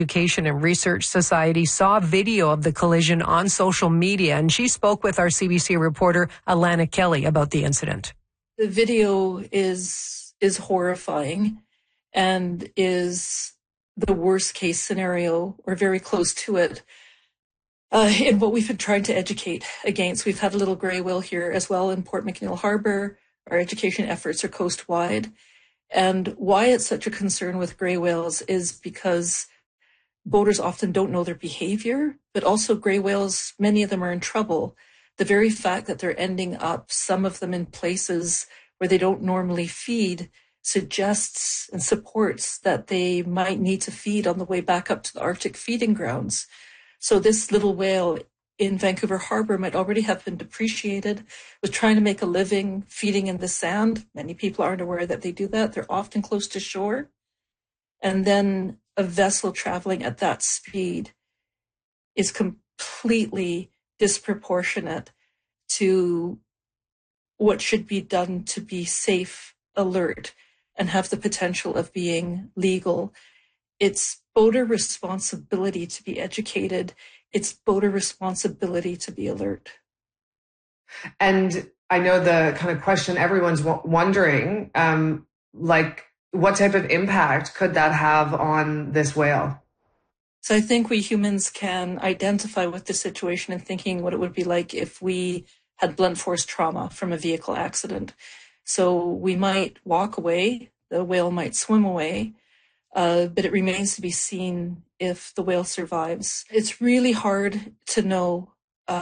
Education and Research Society saw video of the collision on social media, and she spoke with our CBC reporter Alana Kelly about the incident. The video is horrifying and is the worst case scenario, or very close to it, in what we've been trying to educate against. We've had a little grey whale here as well in Port McNeill Harbour. Our education efforts are coast-wide. And why it's such a concern with grey whales is because boaters often don't know their behavior, but also grey whales, many of them are in trouble. The very fact that they're ending up, some of them in places where they don't normally feed, suggests and supports that they might need to feed on the way back up to the Arctic feeding grounds. So this little whale in Vancouver Harbour might already have been depreciated, was trying to make a living feeding in the sand. Many people aren't aware that they do that. They're often close to shore. And then a vessel traveling at that speed is completely disproportionate to what should be done to be safe, alert, and have the potential of being legal. It's boater responsibility to be educated. It's boater responsibility to be alert. And I know the kind of question everyone's wondering, what type of impact could that have on this whale? So I think we humans can identify with the situation and thinking what it would be like if we had blunt force trauma from a vehicle accident. So we might walk away, the whale might swim away, but it remains to be seen if the whale survives. It's really hard to know.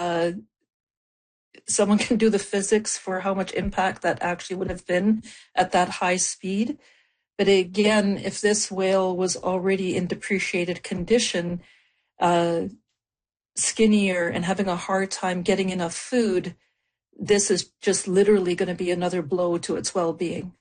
Someone can do the physics for how much impact that actually would have been at that high speed. But again, if this whale was already in depreciated condition, skinnier and having a hard time getting enough food, this is just literally going to be another blow to its well-being.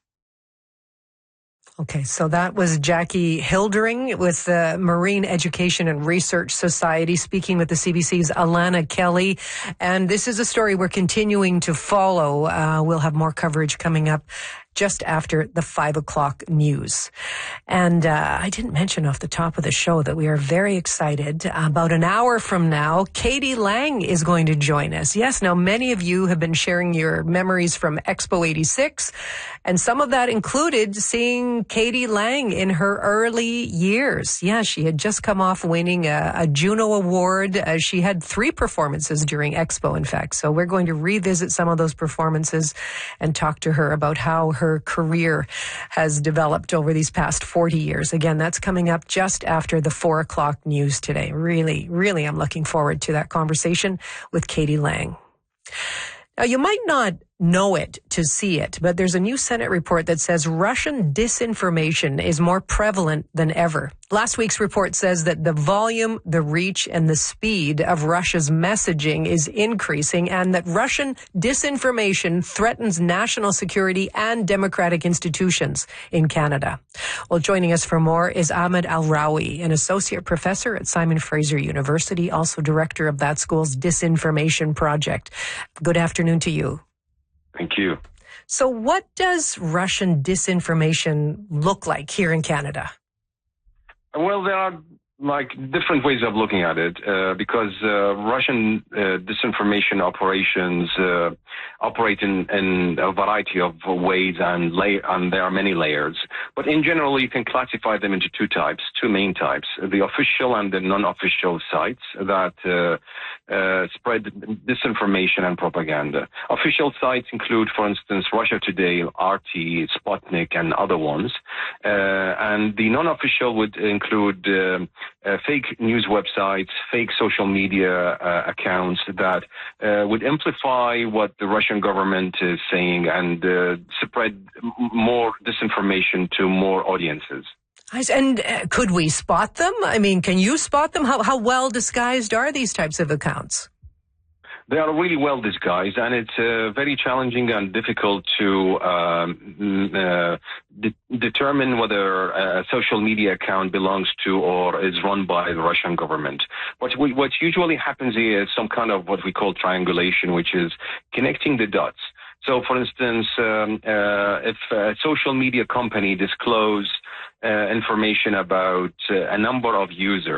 Okay, so that was Jackie Hildering with the Marine Education and Research Society speaking with the CBC's Alana Kelly. And this is a story we're continuing to follow. We'll have more coverage coming up just after the 5 o'clock news. And I didn't mention off the top of the show that we are very excited. About an hour from now, Katie Lang is going to join us. Yes, now many of you have been sharing your memories from Expo 86, and some of that included seeing Katie Lang in her early years. Yeah, she had just come off winning a Juno Award. She had 3 performances during Expo, in fact. So we're going to revisit some of those performances and talk to her about how her career has developed over these past 40 years. Again, that's coming up just after the 4 o'clock news today. Really, really, I'm looking forward to that conversation with Katie Lang. Now, you might not know it to see it, but there's a new Senate report that says Russian disinformation is more prevalent than ever. Last week's report says that the volume, the reach, and the speed of Russia's messaging is increasing, and that Russian disinformation threatens national security and democratic institutions in Canada. Well, joining us for more is Ahmed Al-Rawi, an associate professor at Simon Fraser University, also director of that school's Disinformation Project. Good afternoon to you. Thank you. So what does Russian disinformation look like here in Canada? Well, there are different ways of looking at it, because Russian disinformation operations operate in a variety of ways, and there are many layers. But in general, you can classify them into two main types: the official and the non-official sites that spread disinformation and propaganda. Official sites include, for instance, Russia Today, RT, Sputnik, and other ones. And the non-official would include fake news websites, fake social media accounts that would amplify what the Russian government is saying and spread more disinformation to more audiences. And could we spot them? I mean, can you spot them? How well disguised are these types of accounts? They are really well disguised, and it's very challenging and difficult to determine whether a social media account belongs to or is run by the Russian government. What usually happens is some kind of what we call triangulation, which is connecting the dots. So, for instance, if a social media company disclose information about a number of users,